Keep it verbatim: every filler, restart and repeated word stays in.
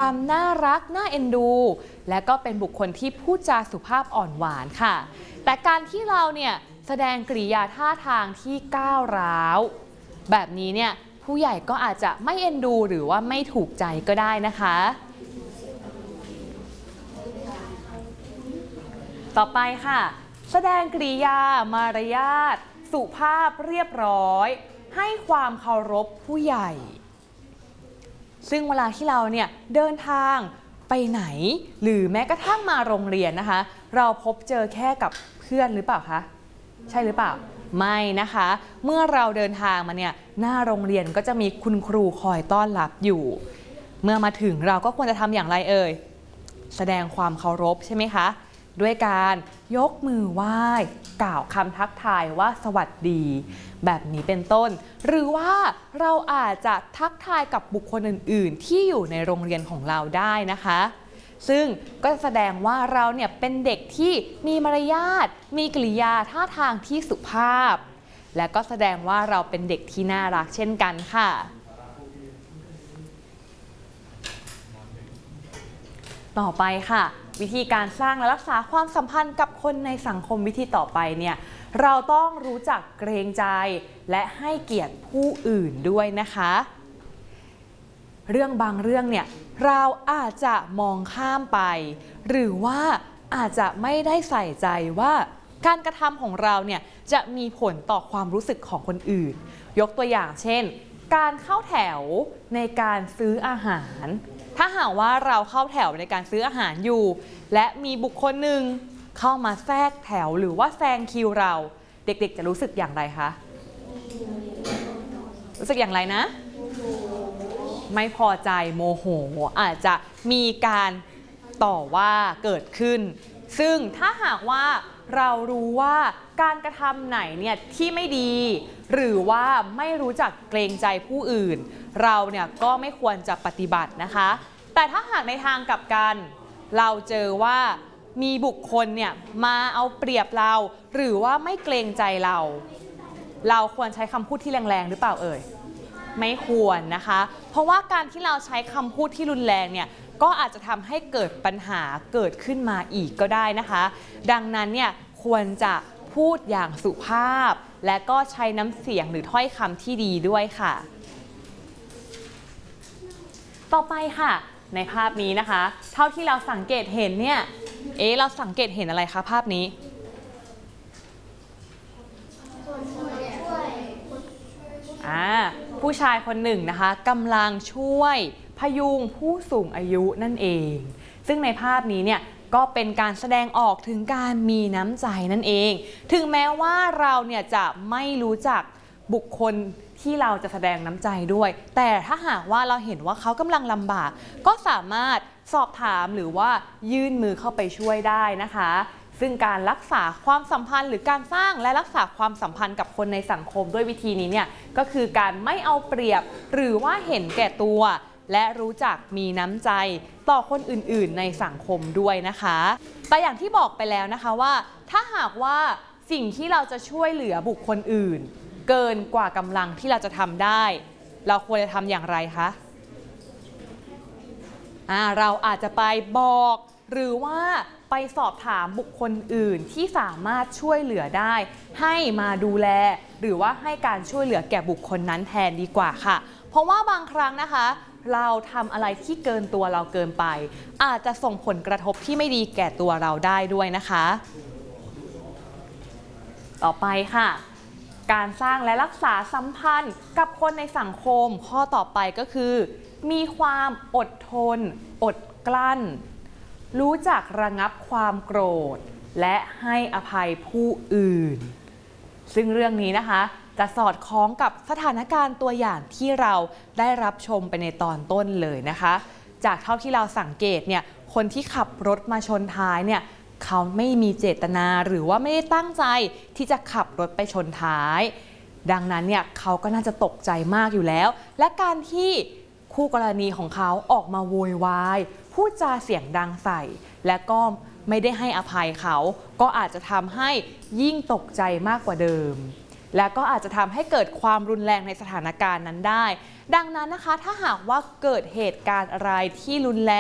ความน่ารักน่าเอ็นดูและก็เป็นบุคคลที่พูดจาสุภาพอ่อนหวานค่ะแต่การที่เราเนี่ยแสดงกริยาท่าทางที่ก้าวร้าวแบบนี้เนี่ยผู้ใหญ่ก็อาจจะไม่เอ็นดูหรือว่าไม่ถูกใจก็ได้นะคะต่อไปค่ะแสดงกริยามารยาทสุภาพเรียบร้อยให้ความเคารพผู้ใหญ่ซึ่งเวลาที่เราเนี่ยเดินทางไปไหนหรือแม้กระทั่งมาโรงเรียนนะคะเราพบเจอแค่กับเพื่อนหรือเปล่าคะใช่หรือเปล่าไม่นะคะเมื่อเราเดินทางมาเนี่ยหน้าโรงเรียนก็จะมีคุณครูคอยต้อนรับอยู่เมื่อมาถึงเราก็ควรจะทำอย่างไรเอ่ยแสดงความเคารพใช่ไหมคะด้วยการยกมือไหว้กล่าวคำทักทายว่าสวัสดีแบบนี้เป็นต้นหรือว่าเราอาจจะทักทายกับบุคคลอื่นๆที่อยู่ในโรงเรียนของเราได้นะคะซึ่งก็แสดงว่าเราเนี่ยเป็นเด็กที่มีมารยาทมีกริยาท่าทางที่สุภาพและก็แสดงว่าเราเป็นเด็กที่น่ารักเช่นกันค่ะต่อไปค่ะวิธีการสร้างและรักษาความสัมพันธ์กับคนในสังคมวิธีต่อไปเนี่ยเราต้องรู้จักเกรงใจและให้เกียรติผู้อื่นด้วยนะคะเรื่องบางเรื่องเนี่ยเราอาจจะมองข้ามไปหรือว่าอาจจะไม่ได้ใส่ใจว่าการกระทำของเราเนี่ยจะมีผลต่อความรู้สึกของคนอื่นยกตัวอย่างเช่นการเข้าแถวในการซื้ออาหารถ้าหากว่าเราเข้าแถวในการซื้ออาหารอยู่และมีบุคคลหนึ่งเข้ามาแทรกแถวหรือว่าแซงคิวเราเด็กๆจะรู้สึกอย่างไรคะรู้สึกอย่างไรนะไม่พอใจโมโหอาจจะมีการต่อว่าเกิดขึ้นซึ่งถ้าหากว่าเรารู้ว่าการกระทำไหนเนี่ยที่ไม่ดีหรือว่าไม่รู้จักเกรงใจผู้อื่นเราเนี่ยก็ไม่ควรจะปฏิบัตินะคะแต่ถ้าหากในทางกลับกันเราเจอว่ามีบุคคลเนี่ยมาเอาเปรียบเราหรือว่าไม่เกรงใจเราเราควรใช้คำพูดที่แรงๆหรือเปล่าเอ่ยไม่ควรนะคะเพราะว่าการที่เราใช้คำพูดที่รุนแรงเนี่ยก็อาจจะทำให้เกิดปัญหาเกิดขึ้นมาอีกก็ได้นะคะดังนั้นเนี่ยควรจะพูดอย่างสุภาพและก็ใช้น้ำเสียงหรือถ้อยคำที่ดีด้วยค่ะต่อไปค่ะในภาพนี้นะคะเท่าที่เราสังเกตเห็นเนี่ยเอ๊ะเราสังเกตเห็นอะไรคะภาพนี้อ่าผู้ชายคนหนึ่งนะคะกำลังช่วยพยุงผู้สูงอายุนั่นเองซึ่งในภาพนี้เนี่ยก็เป็นการแสดงออกถึงการมีน้ำใจนั่นเองถึงแม้ว่าเราเนี่ยจะไม่รู้จักบุคคลที่เราจะแสดงน้ำใจด้วยแต่ถ้าหากว่าเราเห็นว่าเขากำลังลำบากก็สามารถสอบถามหรือว่ายื่นมือเข้าไปช่วยได้นะคะซึ่งการรักษาความสัมพันธ์หรือการสร้างและรักษาความสัมพันธ์กับคนในสังคมด้วยวิธีนี้เนี่ยก็คือการไม่เอาเปรียบหรือว่าเห็นแก่ตัวและรู้จักมีน้ำใจต่อคนอื่นๆในสังคมด้วยนะคะแต่อย่างที่บอกไปแล้วนะคะว่าถ้าหากว่าสิ่งที่เราจะช่วยเหลือบุคคลอื่นเกินกว่ากำลังที่เราจะทำได้เราควรจะทำอย่างไรคะอ่าเราอาจจะไปบอกหรือว่าไปสอบถามบุคคลอื่นที่สามารถช่วยเหลือได้ให้มาดูแลหรือว่าให้การช่วยเหลือแก่บุคคลนั้นแทนดีกว่าค่ะเพราะว่าบางครั้งนะคะเราทำอะไรที่เกินตัวเราเกินไปอาจจะส่งผลกระทบที่ไม่ดีแก่ตัวเราได้ด้วยนะคะต่อไปค่ะการสร้างและรักษาสัมพันธ์กับคนในสังคมข้อต่อไปก็คือมีความอดทนอดกลั้นรู้จักระงับความโกรธและให้อภัยผู้อื่นซึ่งเรื่องนี้นะคะจะสอดคล้องกับสถานการณ์ตัวอย่างที่เราได้รับชมไปในตอนต้นเลยนะคะจากเท่าที่เราสังเกตเนี่ยคนที่ขับรถมาชนท้ายเนี่ยเขาไม่มีเจตนาหรือว่าไม่ได้ตั้งใจที่จะขับรถไปชนท้ายดังนั้นเนี่ยเขาก็น่าจะตกใจมากอยู่แล้วและการที่คู่กรณีของเขาออกมาโวยวายพูดจาเสียงดังใส่และก็ไม่ได้ให้อภัยเขาก็อาจจะทำให้ยิ่งตกใจมากกว่าเดิมและก็อาจจะทำให้เกิดความรุนแรงในสถานการณ์นั้นได้ดังนั้นนะคะถ้าหากว่าเกิดเหตุการณ์อะไรที่รุนแรง